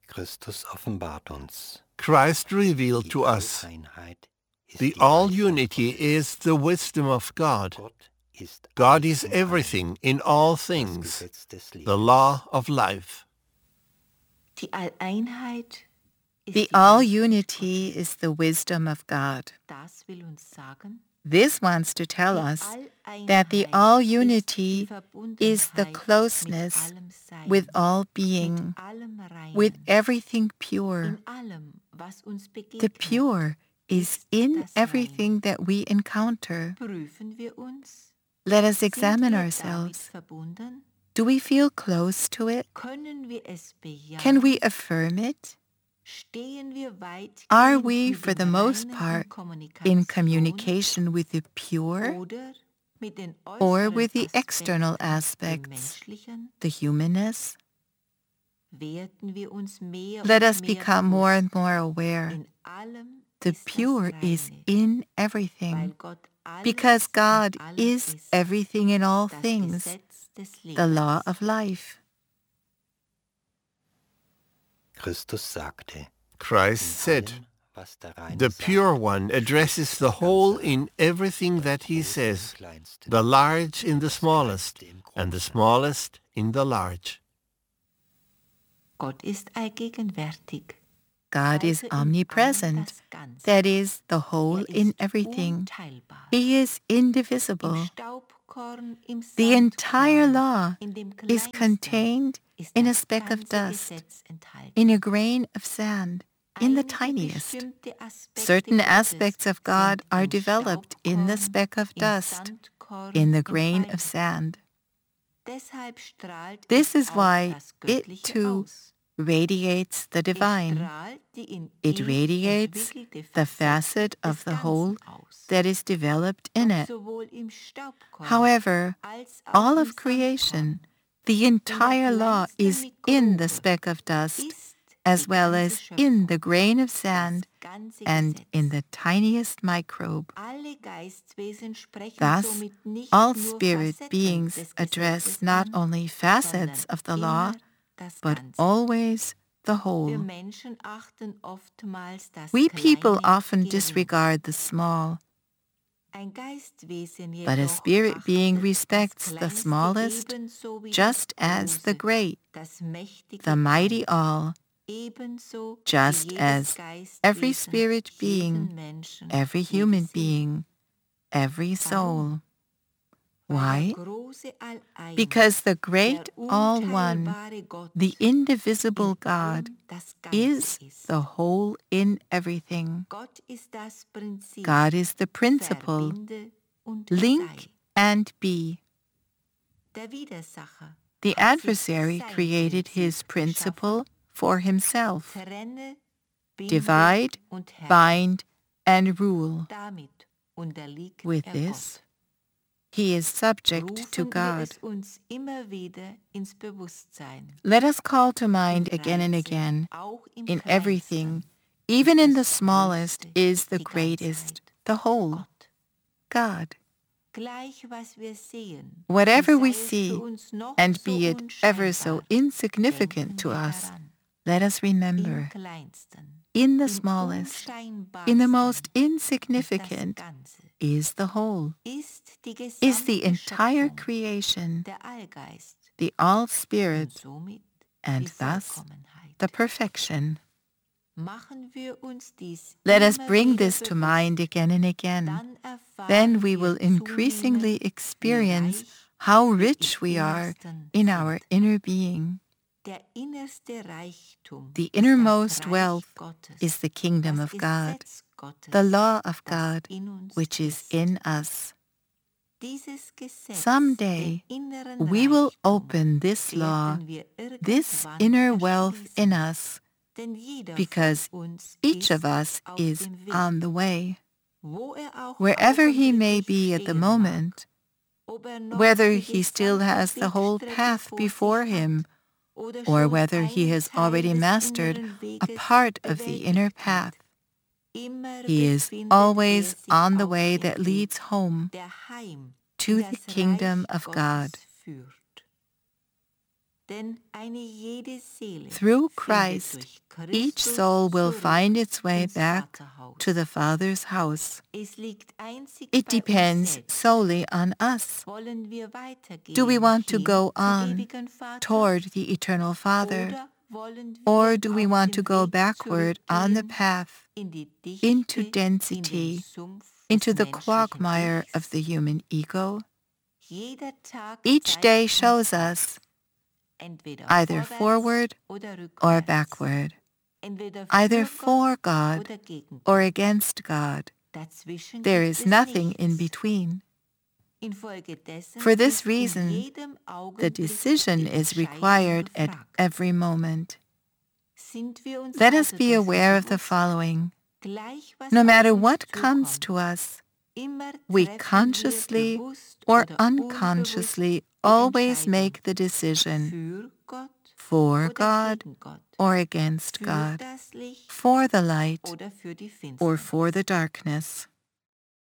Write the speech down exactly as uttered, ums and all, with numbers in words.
Christus offenbart uns. Christ revealed to us. The all-unity is the wisdom of God. God is everything in all things, the law of life. The all-unity is the wisdom of God. This wants to tell us that the all-unity is the closeness with all being, with everything pure. The pure is in everything that we encounter. Let us examine ourselves. Do we feel close to it? Can we affirm it? Are we, for the most part, in communication with the pure or with the external aspects, the humanness? Let us become more and more aware. The pure is in everything, because God is everything in all things, the law of life. Christus sagte, Christ said, the pure one addresses the whole in everything that he says, the large in the smallest, and the smallest in the large. God is omnipresent, that is, the whole in everything. He is indivisible. The entire law is contained in a speck of dust, in a grain of sand, in the tiniest. Certain aspects of God are developed in the speck of dust, in the grain of sand. This is why it, too, radiates the divine. It radiates the facet of the whole that is developed in it. However, all of creation, the entire law is in the speck of dust, as well as in the grain of sand and in the tiniest microbe. Thus, all spirit beings address not only facets of the law, but always the whole. We people often disregard the small, but a spirit being respects the smallest just as the great, the mighty all, just as every spirit being, every human being, every soul. Why? Because the great All-One, the indivisible God, is the whole in everything. God is the principle, link and be. The adversary created his principle for himself. Divide, bind, and rule. With this, he is subject to God. Let us call to mind again and again, in everything, even in the smallest, is the greatest, the whole, God. Whatever we see, and be it ever so insignificant to us, let us remember, in the smallest, in the most insignificant, is the whole, is the entire creation, the all-spirit, and thus the perfection. Let us bring this to mind again and again. Then we will increasingly experience how rich we are in our inner being. The innermost wealth is the kingdom of God, the law of God, which is in us. Someday we will open this law, this inner wealth in us, because each of us is on the way. Wherever he may be at the moment, whether he still has the whole path before him, or whether he has already mastered a part of the inner path, he is always on the way that leads home to the kingdom of God. Through Christ, each soul will find its way back to the Father's house. It depends solely on us. Do we want to go on toward the Eternal Father, or do we want to go backward on the path into density, into the quagmire of the human ego? Each day shows us either forward or backward, either for God or against God. There is nothing in between. For this reason, the decision is required at every moment. Let us be aware of the following. No matter what comes to us, we consciously or unconsciously always make the decision for God or against God, for the light or for the darkness.